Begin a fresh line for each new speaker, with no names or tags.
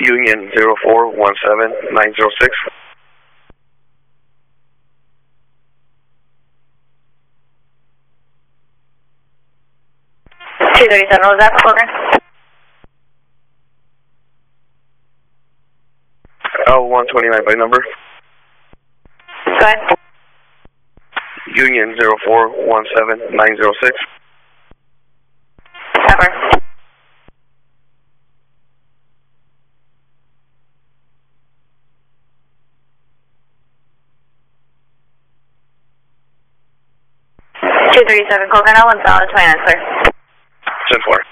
Union 0417906.
$237, what was that, Colgan?
L129 by number.
Go ahead.
Union 0417906.
Cover. $237, Colgan, L1 solid, 29 clear.
10-4.